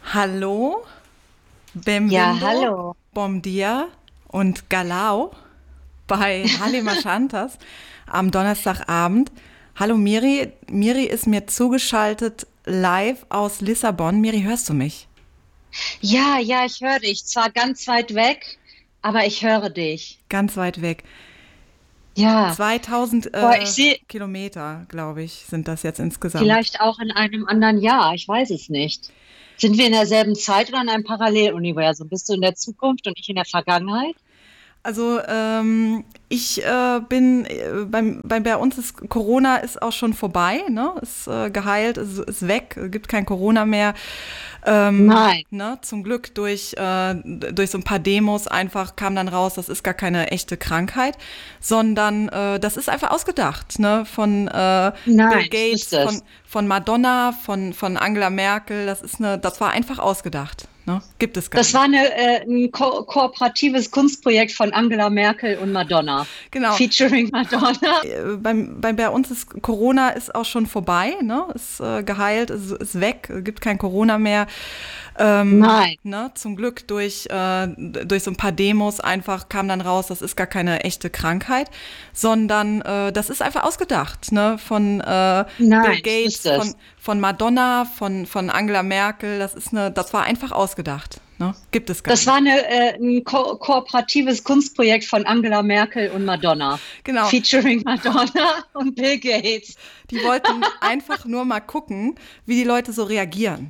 Hallo, Ja, benvindo, hallo. bom dia und Galau bei Halima Shantas am Donnerstagabend. Hallo Miri, Miri ist mir zugeschaltet live aus Lissabon. Miri, hörst du mich? Ja, ja, ich höre dich. Zwar ganz weit weg, aber ich höre dich. Ganz weit weg. Ja, 2000 boah, ich sehe Kilometer, glaube ich, sind das jetzt insgesamt. vielleicht auch in einem anderen Jahr. Ich weiß es nicht. Sind wir in derselben Zeit oder in einem Paralleluniversum? Bist du in der Zukunft und ich in der Vergangenheit? Also ich bin bei uns ist Corona ist auch schon vorbei, ne? Ist geheilt, ist weg, gibt kein Corona mehr. Nein, Ne? Zum Glück durch so ein paar Demos einfach kam dann raus, das ist gar keine echte Krankheit, sondern das ist einfach ausgedacht, ne? Von Bill nein, ich Gates, wüsste es. von Madonna, von Angela Merkel, das war einfach ausgedacht, ne? Gibt es gar Das nicht. war ein kooperatives Kunstprojekt von Angela Merkel und Madonna. Genau. Featuring Madonna. Bei uns ist Corona ist auch schon vorbei, ne? Ist geheilt, ist weg, gibt kein Corona mehr. Nein, Ne? Zum Glück durch so ein paar Demos einfach kam dann raus, das ist gar keine echte Krankheit, sondern das ist einfach ausgedacht, ne? Von Bill nein, ich Gates, wüsste es. von Madonna, von Angela Merkel, das war einfach ausgedacht, ne? Gibt es gar Das nicht. war ein kooperatives Kunstprojekt von Angela Merkel und Madonna. Genau. Featuring Madonna und Bill Gates. Die wollten einfach nur mal gucken, wie die Leute so reagieren.